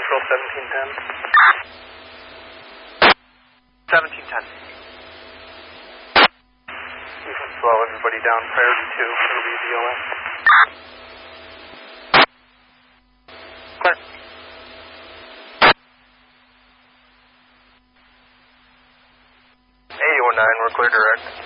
Central 1710. 1710. You can slow everybody down. Priority 2 for VOS. Clear. A09, we're clear direct.